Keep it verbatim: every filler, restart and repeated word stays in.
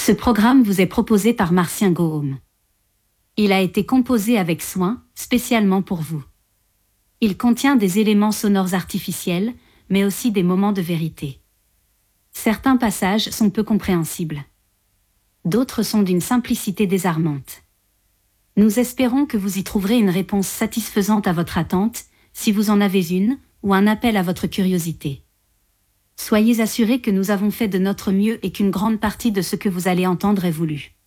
Ce programme vous est proposé par Martien Gohaume. Il a été composé avec soin, spécialement pour vous. Il contient des éléments sonores artificiels, mais aussi des moments de vérité. Certains passages sont peu compréhensibles. D'autres sont d'une simplicité désarmante. Nous espérons que vous y trouverez une réponse satisfaisante à votre attente, si vous en avez une, ou un appel à votre curiosité. Soyez assurés que nous avons fait de notre mieux et qu'une grande partie de ce que vous allez entendre est voulu.